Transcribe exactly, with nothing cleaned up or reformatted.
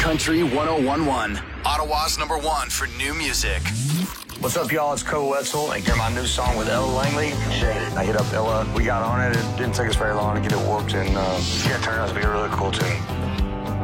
Country one oh one point one, Ottawa's number one for new music. What's up, y'all? It's Cole Wetzel, and hear my new song with Ella Langley. I hit up Ella. We got on it. It didn't take us very long to get it worked, and uh, yeah, it turned out to be a really cool tune.